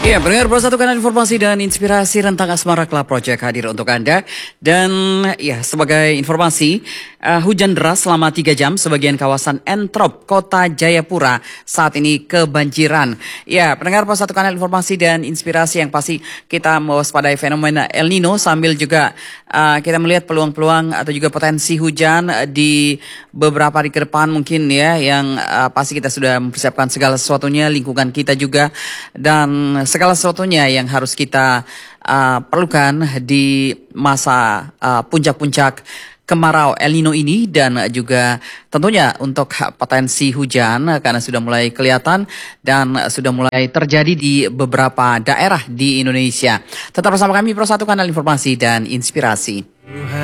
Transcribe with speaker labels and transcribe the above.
Speaker 1: Ya, pendengar Pro Satu Kanal Informasi dan Inspirasi Rentang Asmara Club Project hadir untuk Anda. Dan ya, sebagai informasi, hujan deras selama 3 jam sebagian kawasan Entrop, Kota Jayapura saat ini kebanjiran. Ya, pendengar Pro Satu Kanal Informasi dan Inspirasi, yang pasti kita mewaspadai fenomena El Nino sambil juga kita melihat peluang-peluang atau juga potensi hujan di beberapa hari ke depan mungkin ya, yang pasti kita sudah mempersiapkan segala sesuatunya, lingkungan kita juga, dan segala sesuatunya yang harus kita perlukan di masa puncak-puncak kemarau El Nino ini, dan juga tentunya untuk potensi hujan karena sudah mulai kelihatan dan sudah mulai terjadi di beberapa daerah di Indonesia. Tetap bersama kami Pro Satu Kanal Informasi dan Inspirasi.